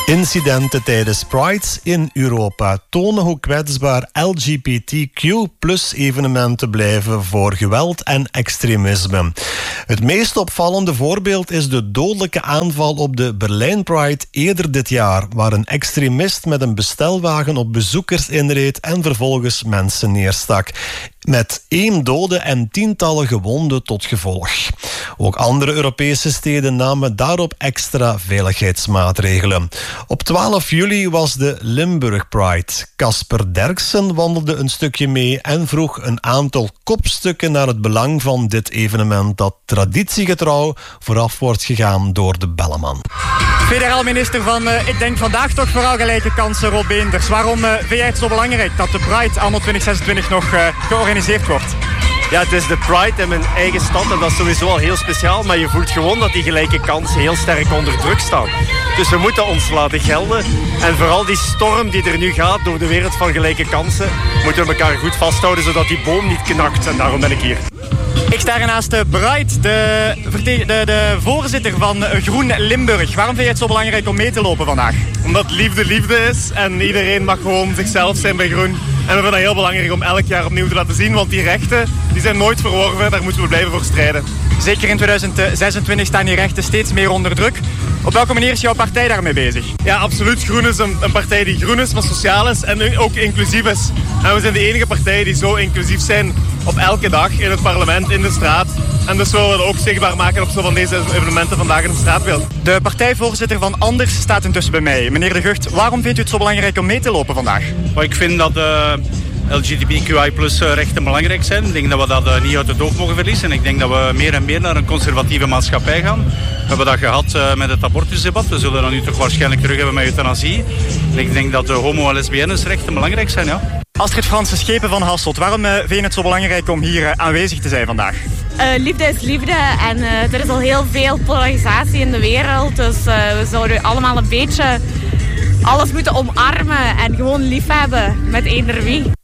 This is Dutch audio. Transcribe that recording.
Incidenten tijdens Prides in Europa tonen hoe kwetsbaar LGBTQ+-evenementen blijven voor geweld en extremisme. Het meest opvallende voorbeeld is de dodelijke aanval op de Berlijn Pride eerder dit jaar, waar een extremist met een bestelwagen op bezoekers inreed en vervolgens mensen neerstak. Met 1 dode en tientallen gewonden tot gevolg. Ook andere Europese steden namen daarop extra veiligheidsmaatregelen. Op 12 juli was de Limburg Pride. Casper Derksen wandelde een stukje mee en vroeg een aantal kopstukken naar het belang van dit evenement dat traditiegetrouw vooraf wordt gegaan door de Belleman. Federaal minister van, ik denk vandaag toch vooral gelijke kansen, Rob Beenders. Waarom vind jij het zo belangrijk dat de Pride anno 2026 nog georganiseerd wordt? Ja, het is de Pride in mijn eigen stad en dat is sowieso al heel speciaal. Maar je voelt gewoon dat die gelijke kansen heel sterk onder druk staan. Dus we moeten ons laten gelden. En vooral die storm die er nu gaat door de wereld van gelijke kansen, moeten we elkaar goed vasthouden zodat die boom niet knakt. En daarom ben ik hier. Ik sta er naast Bright, de voorzitter van Groen Limburg. Waarom vind je het zo belangrijk om mee te lopen vandaag? Omdat liefde liefde is en iedereen mag gewoon zichzelf zijn bij Groen. En we vinden dat heel belangrijk om elk jaar opnieuw te laten zien, want die rechten die zijn nooit verworven, daar moeten we blijven voor strijden. Zeker in 2026 staan die rechten steeds meer onder druk. Op welke manier is jouw partij daarmee bezig? Ja, absoluut. Groen is een partij die groen is, maar sociaal is en ook inclusief is. En we zijn de enige partij die zo inclusief zijn op elke dag in het parlement, in de straat. En dus willen we dat ook zichtbaar maken op zo van deze evenementen vandaag in het straatbeeld. De partijvoorzitter van Anders staat intussen bij mij. Meneer De Gucht, waarom vindt u het zo belangrijk om mee te lopen vandaag? Ik vind dat LGBTQI+-rechten belangrijk zijn. Ik denk dat we dat niet uit het oog mogen verliezen. Ik denk dat we meer en meer naar een conservatieve maatschappij gaan. We hebben dat gehad met het abortusdebat. We zullen dat nu toch waarschijnlijk terug hebben met euthanasie. En ik denk dat de homo- en lesbiennesrechten belangrijk zijn, ja. Astrid Fransen Schepen van Hasselt, waarom vind je het zo belangrijk om hier aanwezig te zijn vandaag? Liefde is liefde en er is al heel veel polarisatie in de wereld. Dus we zouden allemaal een beetje alles moeten omarmen en gewoon lief hebben met eender wie.